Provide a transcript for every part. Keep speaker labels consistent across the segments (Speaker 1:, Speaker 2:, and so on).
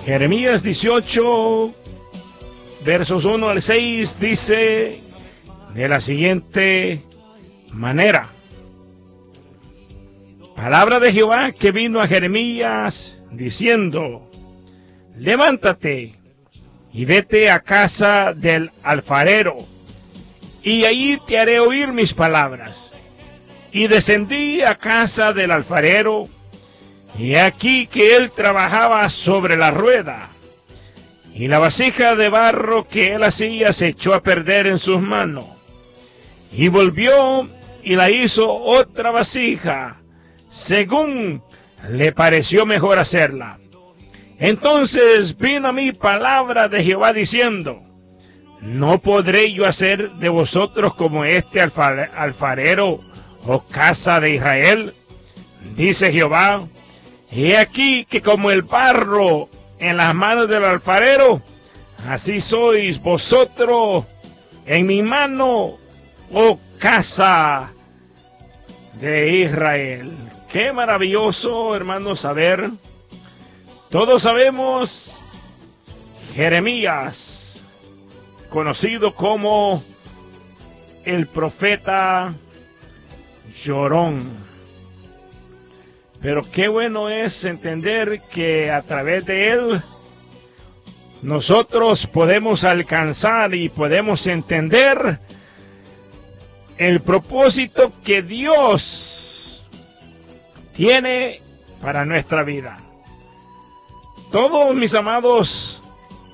Speaker 1: Jeremías 18, versos 1 al 6, dice de la siguiente manera: palabra de Jehová que vino a Jeremías diciendo: levántate y vete a casa del alfarero, y allí te haré oír mis palabras. Y descendí a casa del alfarero, y aquí que él trabajaba sobre la rueda, y la vasija de barro que él hacía se echó a perder en sus manos. Y volvió y la hizo otra vasija, según le pareció mejor hacerla. Entonces vino a mí palabra de Jehová diciendo: ¿no podré yo hacer de vosotros como este alfarero, oh casa de Israel? Dice Jehová: he aquí que como el barro en las manos del alfarero, así sois vosotros en mi mano, oh casa de Israel. Qué maravilloso, hermanos, saber. Todos sabemos Jeremías, conocido como el profeta llorón. Pero qué bueno es entender que a través de él nosotros podemos alcanzar y podemos entender el propósito que Dios tiene para nuestra vida. Todos, mis amados,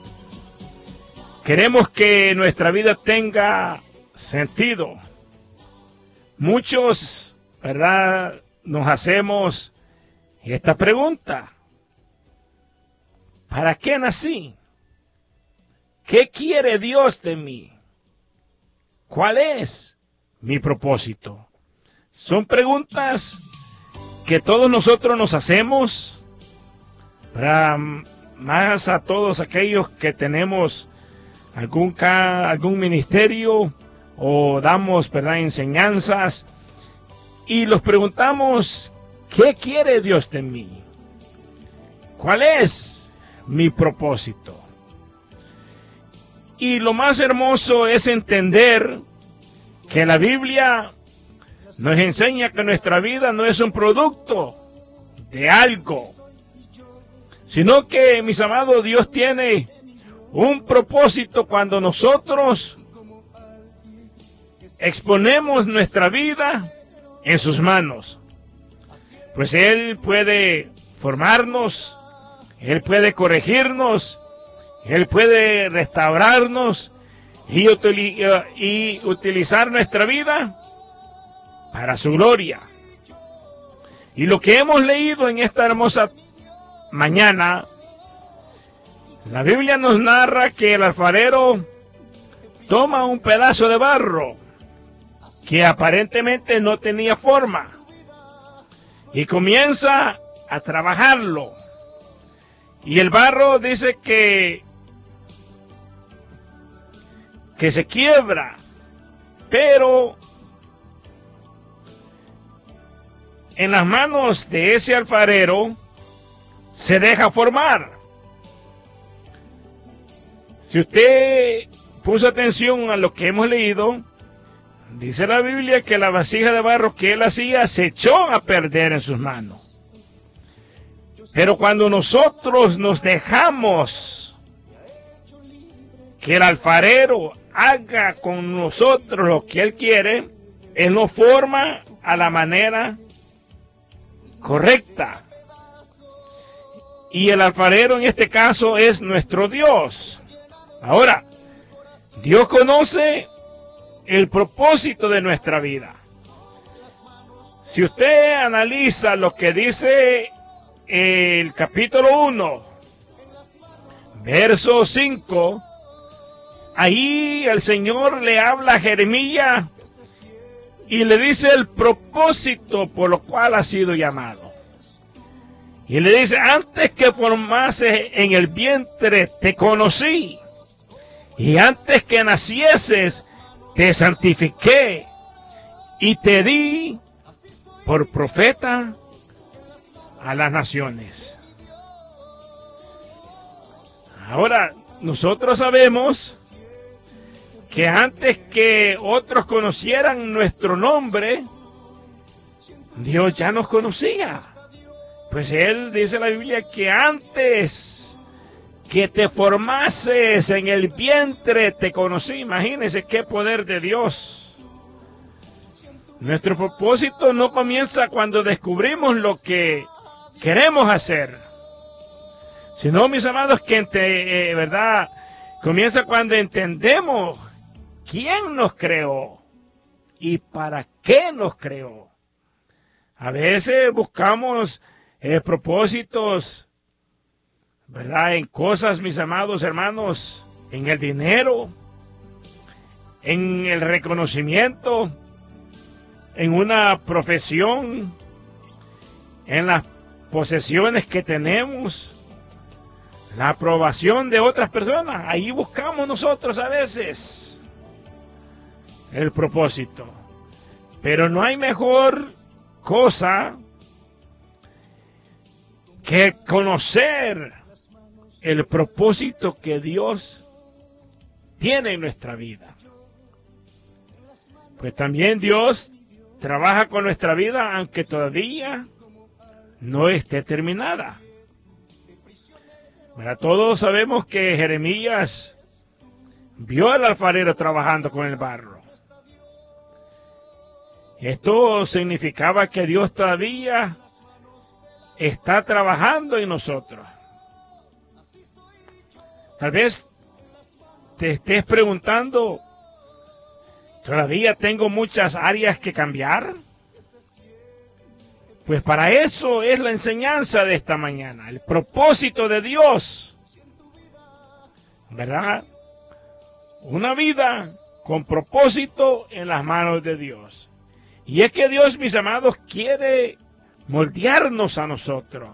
Speaker 1: queremos que nuestra vida tenga sentido. Muchos, ¿verdad?, nos hacemos esta pregunta: ¿para qué nací? ¿Qué quiere Dios de mí? ¿Cuál es mi propósito? Son preguntas que todos nosotros nos hacemos, para más a todos aquellos que tenemos algún ministerio o damos, ¿verdad?, enseñanzas, y los preguntamos: ¿qué quiere Dios de mí? ¿Cuál es mi propósito? Y lo más hermoso es entender que la Biblia nos enseña que nuestra vida no es un producto de algo, sino que, mis amados, Dios tiene un propósito cuando nosotros exponemos nuestra vida en sus manos. Pues Él puede formarnos, Él puede corregirnos, Él puede restaurarnos y utilizar nuestra vida para su gloria. Y lo que hemos leído en esta hermosa mañana, la Biblia nos narra que el alfarero toma un pedazo de barro que aparentemente no tenía forma y comienza a trabajarlo. Y el barro dice que se quiebra, pero en las manos de ese alfarero se deja formar. Si usted puso atención a lo que hemos leído, dice la Biblia que la vasija de barro que él hacía se echó a perder en sus manos. Pero cuando nosotros nos dejamos que el alfarero haga con nosotros lo que él quiere, él nos forma a la manera correcta. Y el alfarero en este caso es nuestro Dios. Ahora, Dios conoce el propósito de nuestra vida. Si usted analiza lo que dice el capítulo 1, verso 5, ahí el Señor le habla a Jeremías y le dice el propósito por lo cual ha sido llamado. Y le dice: antes que formase en el vientre te conocí, y antes que nacieses te santifiqué, y te di por profeta a las naciones. Ahora, nosotros sabemos que antes que otros conocieran nuestro nombre, Dios ya nos conocía. Pues Él dice en la Biblia que antes que te formases en el vientre te conocí. Imagínense qué poder de Dios. Nuestro propósito no comienza cuando descubrimos lo que queremos hacer, sino, mis amados, que verdad, comienza cuando entendemos quién nos creó y para qué nos creó. A veces buscamos propósitos, ¿verdad?, en cosas, mis amados hermanos, en el dinero, en el reconocimiento, en una profesión, en las posesiones que tenemos, la aprobación de otras personas. Ahí buscamos nosotros a veces el propósito. Pero no hay mejor cosa que conocer el propósito que Dios tiene en nuestra vida. Pues también Dios trabaja con nuestra vida aunque todavía no esté terminada. Mira, todos sabemos que Jeremías vio al alfarero trabajando con el barro. Esto significaba que Dios todavía está trabajando en nosotros. Tal vez te estés preguntando, ¿todavía tengo muchas áreas que cambiar? Pues para eso es la enseñanza de esta mañana, el propósito de Dios, ¿verdad? Una vida con propósito en las manos de Dios. Y es que Dios, mis amados, quiere moldearnos a nosotros.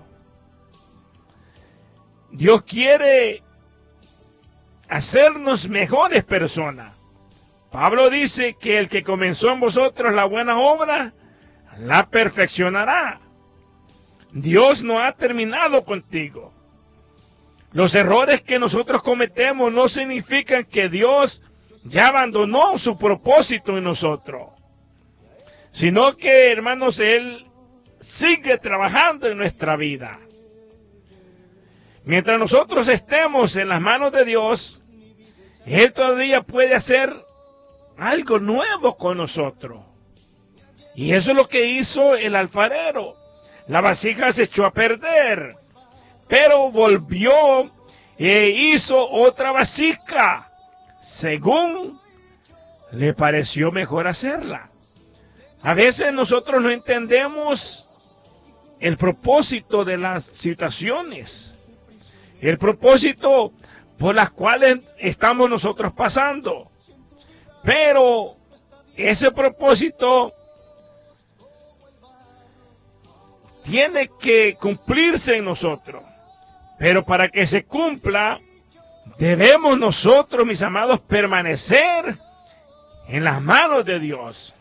Speaker 1: Dios quiere hacernos mejores personas. Pablo dice que el que comenzó en vosotros la buena obra, la perfeccionará. Dios no ha terminado contigo. Los errores que nosotros cometemos no significan que Dios ya abandonó su propósito en nosotros, sino que, hermanos, Él sigue trabajando en nuestra vida. Mientras nosotros estemos en las manos de Dios, Él todavía puede hacer algo nuevo con nosotros. Y eso es lo que hizo el alfarero. La vasija se echó a perder, pero volvió e hizo otra vasija, según le pareció mejor hacerla. A veces nosotros no entendemos el propósito de las situaciones, el propósito por las cuales estamos nosotros pasando. Pero ese propósito tiene que cumplirse en nosotros. Pero para que se cumpla, debemos nosotros, mis amados, permanecer en las manos de Dios.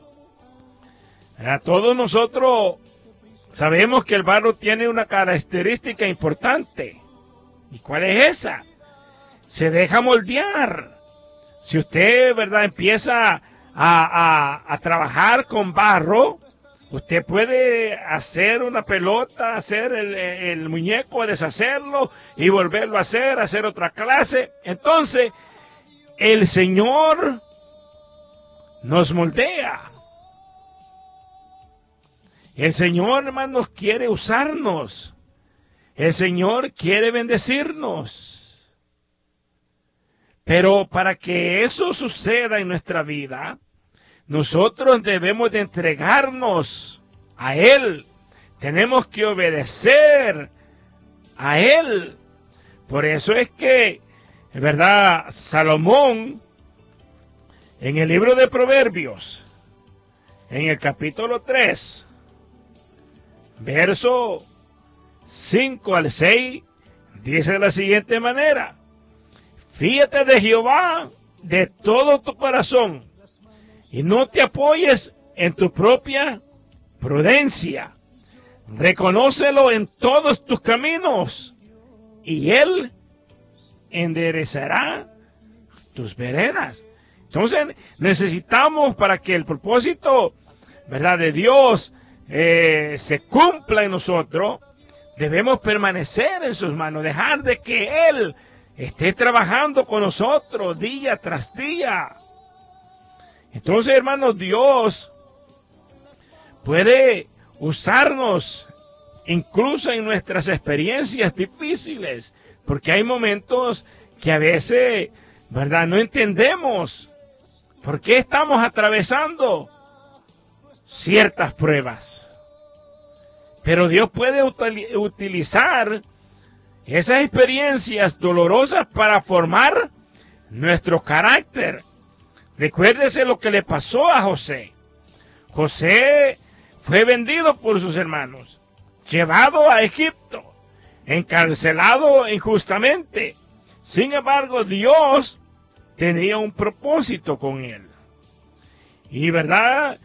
Speaker 1: Todos nosotros sabemos que el barro tiene una característica importante. ¿Y cuál es esa? Se deja moldear. Si usted, ¿verdad?, empieza a trabajar con barro, usted puede hacer una pelota, hacer el muñeco, deshacerlo y volverlo a hacer otra clase. Entonces, el Señor nos moldea. El Señor, hermanos, quiere usarnos. El Señor quiere bendecirnos. Pero para que eso suceda en nuestra vida, nosotros debemos de entregarnos a Él. Tenemos que obedecer a Él. Por eso es que, en verdad, Salomón, en el libro de Proverbios, en el capítulo 3, verso 5 al 6, dice de la siguiente manera: fíjate de Jehová de todo tu corazón, y no te apoyes en tu propia prudencia. Reconócelo en todos tus caminos, y Él enderezará tus veredas. Entonces necesitamos, para que el propósito, ¿verdad?, de Dios se cumpla en nosotros, debemos permanecer en sus manos, dejar de que Él esté trabajando con nosotros día tras día. Entonces, hermanos, Dios puede usarnos incluso en nuestras experiencias difíciles, porque hay momentos que a veces, ¿verdad?, no entendemos por qué estamos atravesando ciertas pruebas. Pero Dios puede utilizar esas experiencias dolorosas para formar nuestro carácter. Recuérdese lo que le pasó a José. José fue vendido por sus hermanos, llevado a Egipto, encarcelado injustamente. Sin embargo, Dios tenía un propósito con él. Y verdad,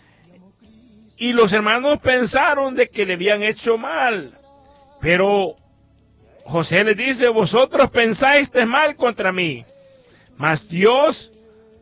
Speaker 1: y los hermanos pensaron de que le habían hecho mal. Pero José les dice: vosotros pensáis mal contra mí, mas Dios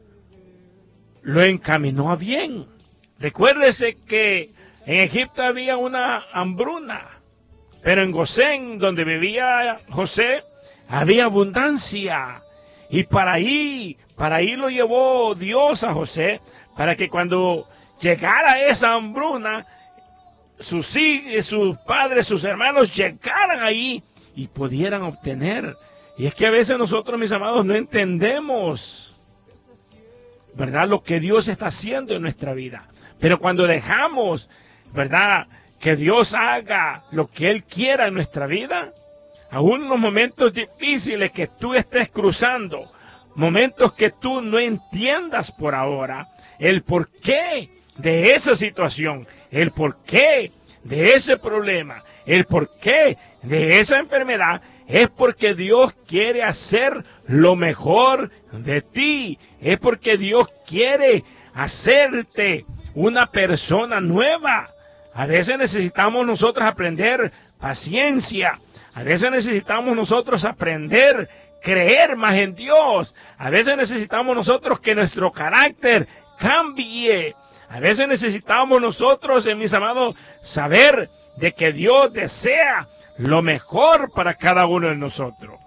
Speaker 1: lo encaminó a bien. Recuérdese que en Egipto había una hambruna, pero en Gosén, donde vivía José, había abundancia. Y para ahí lo llevó Dios a José, para que cuando llegara esa hambruna, sus padres, sus hermanos llegaran ahí y pudieran obtener. Y es que a veces nosotros, mis amados, no entendemos, ¿verdad?, lo que Dios está haciendo en nuestra vida. Pero cuando dejamos, ¿verdad?, que Dios haga lo que Él quiera en nuestra vida, aún en los momentos difíciles que tú estés cruzando, momentos que tú no entiendas por ahora, el porqué de esa situación, el porqué de ese problema, el porqué de esa enfermedad, es porque Dios quiere hacer lo mejor de ti, es porque Dios quiere hacerte una persona nueva. A veces necesitamos nosotros aprender paciencia, a veces necesitamos nosotros aprender creer más en Dios, a veces necesitamos nosotros que nuestro carácter cambie, a veces necesitamos nosotros, mis amados, saber de que Dios desea lo mejor para cada uno de nosotros.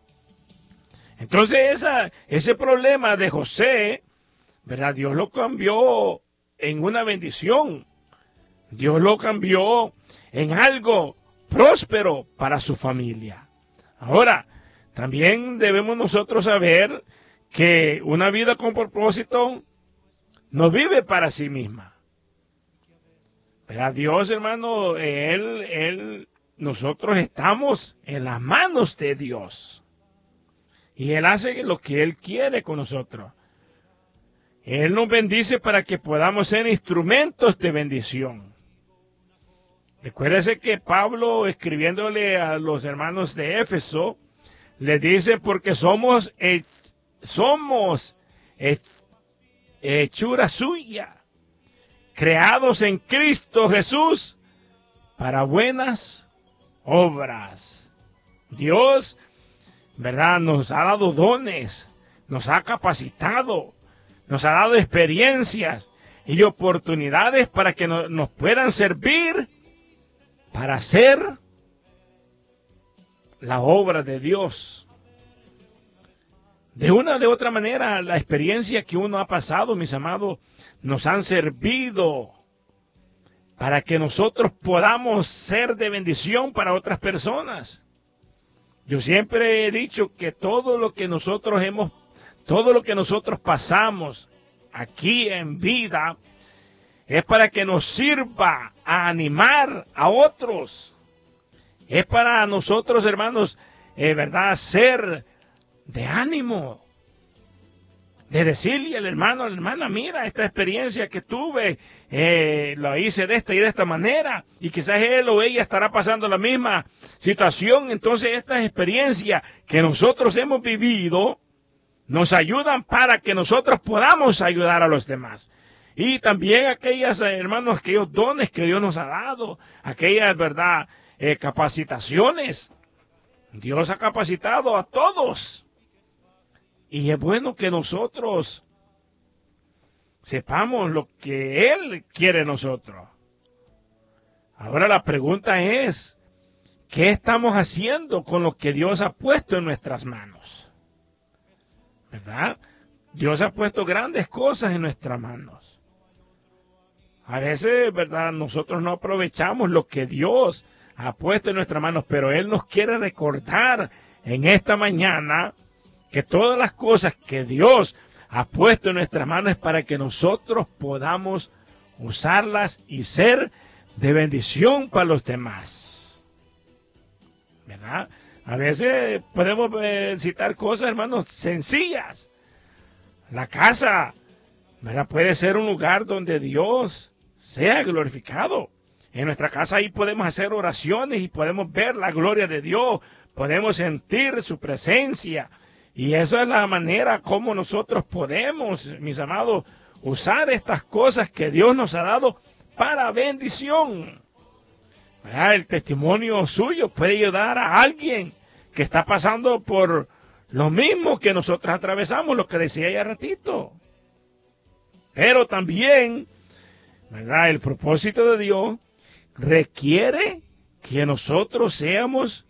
Speaker 1: Entonces ese problema de José, ¿verdad?, Dios lo cambió en una bendición. Dios lo cambió en algo próspero para su familia. Ahora, también debemos nosotros saber que una vida con propósito no vive para sí misma. Pero Dios, hermano, nosotros estamos en las manos de Dios. Y Él hace lo que Él quiere con nosotros. Él nos bendice para que podamos ser instrumentos de bendición. Recuérdese que Pablo, escribiéndole a los hermanos de Éfeso, le dice: porque somos hechura suya, creados en Cristo Jesús para buenas obras. Dios, ¿verdad?, nos ha dado dones, nos ha capacitado, nos ha dado experiencias y oportunidades para que nos puedan servir para hacer la obra de Dios. De una o de otra manera, la experiencia que uno ha pasado, mis amados, nos han servido para que nosotros podamos ser de bendición para otras personas. Yo siempre he dicho que todo lo que nosotros pasamos aquí en vida es para que nos sirva a animar a otros. Es para nosotros, hermanos, ¿verdad?, ser de ánimo, de decirle al hermano, a la hermana: mira, esta experiencia que tuve, la hice de esta y de esta manera, y quizás él o ella estará pasando la misma situación. Entonces estas experiencias que nosotros hemos vivido nos ayudan para que nosotros podamos ayudar a los demás. Y también aquellas, hermanos, aquellos dones que Dios nos ha dado, aquellas, ¿verdad?, capacitaciones. Dios ha capacitado a todos Y es bueno que nosotros sepamos lo que Él quiere de nosotros. Ahora la pregunta es, ¿qué estamos haciendo con lo que Dios ha puesto en nuestras manos? ¿Verdad? Dios ha puesto grandes cosas en nuestras manos. A veces, ¿verdad? Nosotros no aprovechamos lo que Dios ha puesto en nuestras manos, pero Él nos quiere recordar en esta mañana que todas las cosas que Dios ha puesto en nuestras manos es para que nosotros podamos usarlas y ser de bendición para los demás. ¿Verdad? A veces podemos citar cosas, hermanos, sencillas. La casa, ¿verdad? Puede ser un lugar donde Dios sea glorificado. En nuestra casa ahí podemos hacer oraciones y podemos ver la gloria de Dios, podemos sentir su presencia. Y esa es la manera como nosotros podemos, mis amados, usar estas cosas que Dios nos ha dado para bendición. ¿Verdad? El testimonio suyo puede ayudar a alguien que está pasando por lo mismo que nosotros atravesamos, lo que decía ya ratito. Pero también, ¿verdad? El propósito de Dios requiere que nosotros seamos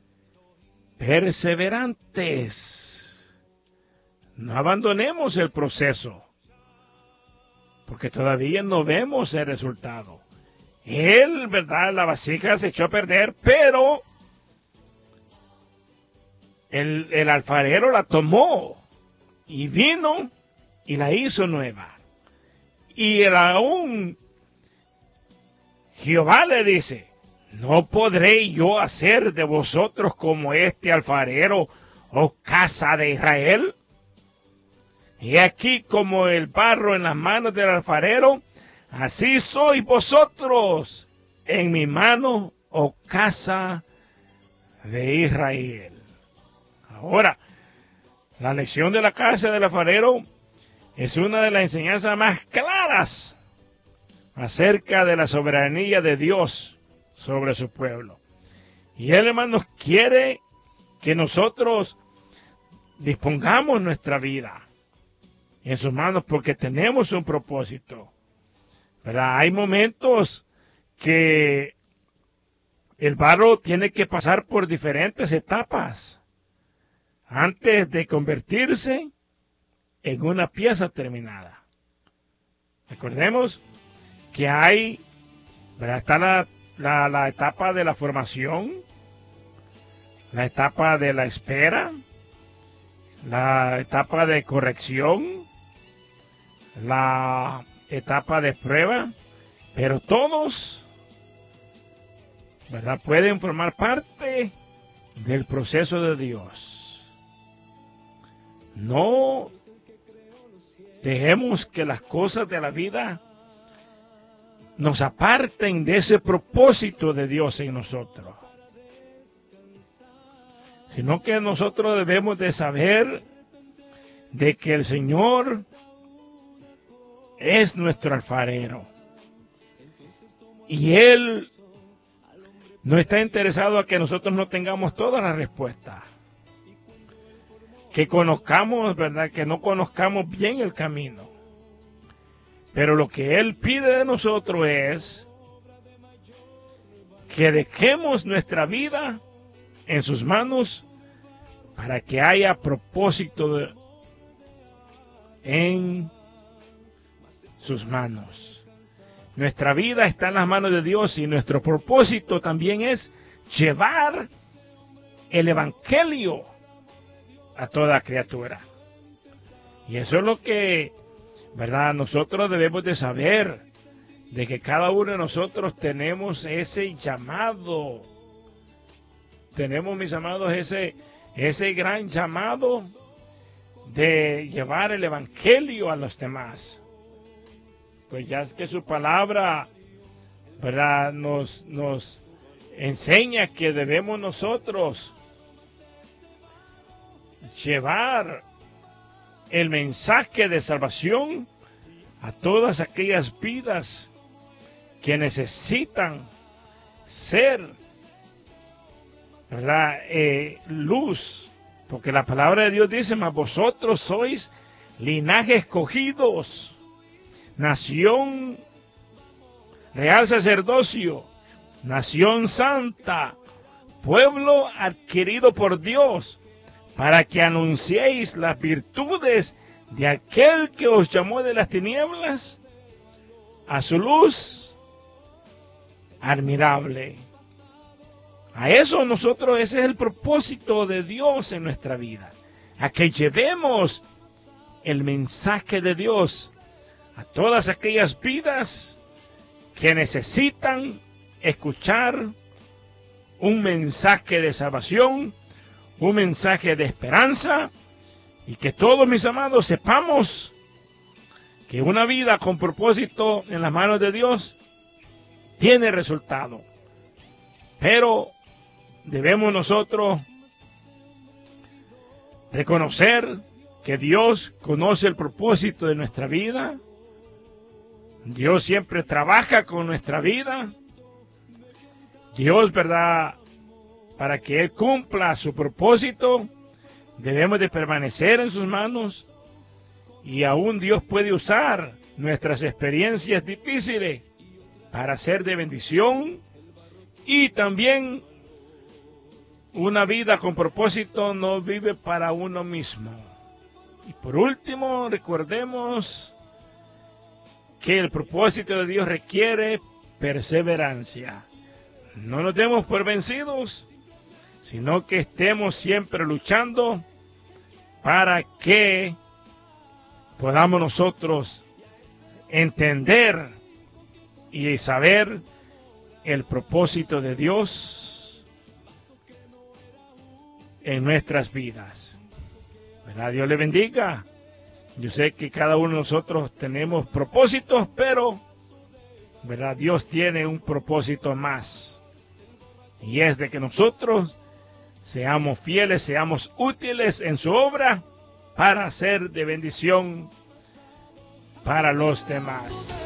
Speaker 1: perseverantes. No abandonemos el proceso, porque todavía no vemos el resultado. Él, ¿verdad? La vasija se echó a perder, pero el alfarero la tomó y vino y la hizo nueva. Y aún Jehová le dice, ¿no podré yo hacer de vosotros como este alfarero, oh casa de Israel? Y aquí como el barro en las manos del alfarero, así sois vosotros en mi mano, oh casa de Israel. Ahora, la lección de la casa del alfarero es una de las enseñanzas más claras acerca de la soberanía de Dios sobre su pueblo. Y Él, hermanos, quiere que nosotros dispongamos nuestra vida en sus manos porque tenemos un propósito. ¿Verdad? Hay momentos que el barro tiene que pasar por diferentes etapas antes de convertirse en una pieza terminada. Recordemos que hay, ¿verdad? Está la etapa de la formación, la etapa de la espera, la etapa de corrección, la etapa de prueba, pero todos, ¿verdad? Pueden formar parte del proceso de Dios. No dejemos que las cosas de la vida nos aparten de ese propósito de Dios en nosotros, sino que nosotros debemos de saber de que el Señor es nuestro alfarero y Él no está interesado a que nosotros no tengamos todas las respuestas, que conozcamos, ¿verdad? Que no conozcamos bien el camino. Pero lo que Él pide de nosotros es que dejemos nuestra vida en sus manos para que haya propósito en sus manos. Nuestra vida está en las manos de Dios y nuestro propósito también es llevar el evangelio a toda criatura. Y eso es lo que, ¿verdad? Nosotros debemos de saber, de que cada uno de nosotros tenemos ese llamado. Tenemos, mis amados, ese gran llamado de llevar el evangelio a los demás. Pues ya es que su palabra, ¿verdad? Nos enseña que debemos nosotros llevar el mensaje de salvación a todas aquellas vidas que necesitan ser, ¿verdad? Luz Porque la palabra de Dios dice, mas vosotros sois linaje escogidos, nación, real sacerdocio, nación santa, pueblo adquirido por Dios, para que anunciéis las virtudes de aquel que os llamó de las tinieblas a su luz admirable. A eso nosotros, ese es el propósito de Dios en nuestra vida, a que llevemos el mensaje de Dios a todas aquellas vidas que necesitan escuchar un mensaje de salvación, un mensaje de esperanza, y que todos, mis amados, sepamos que una vida con propósito en las manos de Dios tiene resultado. Pero debemos nosotros reconocer que Dios conoce el propósito de nuestra vida. Dios siempre trabaja con nuestra vida. Dios, ¿verdad?, para que Él cumpla su propósito, debemos de permanecer en sus manos, y aún Dios puede usar nuestras experiencias difíciles para ser de bendición. Y también una vida con propósito no vive para uno mismo. Y por último, recordemos que el propósito de Dios requiere perseverancia. No nos demos por vencidos, sino que estemos siempre luchando para que podamos nosotros entender y saber el propósito de Dios en nuestras vidas. ¿Verdad? Dios le bendiga. Yo sé que cada uno de nosotros tenemos propósitos, pero ¿verdad?, Dios tiene un propósito más, y es de que nosotros seamos fieles, seamos útiles en su obra para ser de bendición para los demás.